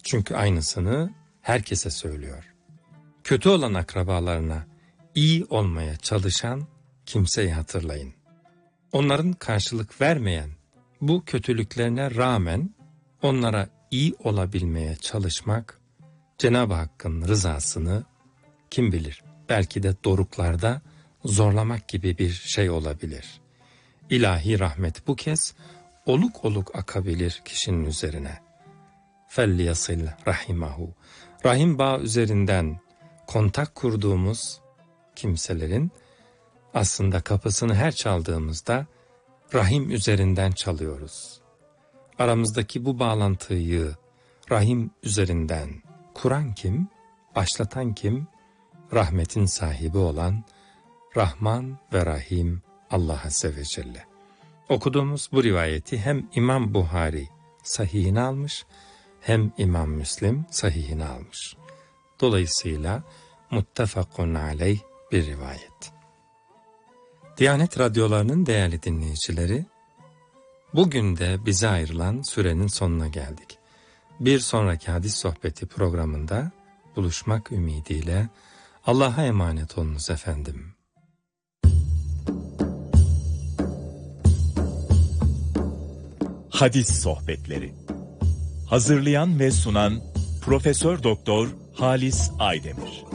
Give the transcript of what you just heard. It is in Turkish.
Çünkü aynısını herkese söylüyor. Kötü olan akrabalarına iyi olmaya çalışan kimseyi hatırlayın. Onların karşılık vermeyen bu kötülüklerine rağmen onlara iyi olabilmeye çalışmak, Cenab-ı Hakk'ın rızasını kim bilir belki de doruklarda zorlamak gibi bir şey olabilir. İlahi rahmet bu kez oluk oluk akabilir kişinin üzerine. فَلْيَصِلْ rahimahu. Rahim bağ üzerinden kontak kurduğumuz kimselerin aslında kapısını her çaldığımızda rahim üzerinden çalıyoruz. Aramızdaki bu bağlantıyı rahim üzerinden kuran kim, başlatan kim? Rahmetin sahibi olan Rahman ve Rahim Allah Azze ve Celle. Okuduğumuz bu rivayeti hem İmam Buhari sahihine almış, hem İmam Müslim sahihine almış. Dolayısıyla muttefakun aleyh bir rivayet. Diyanet radyolarının değerli dinleyicileri, bugün de bize ayrılan sürenin sonuna geldik. Bir sonraki hadis sohbeti programında buluşmak ümidiyle Allah'a emanet olunuz efendim. Hadis sohbetleri. Hazırlayan ve sunan Profesör Doktor Halis Aydemir.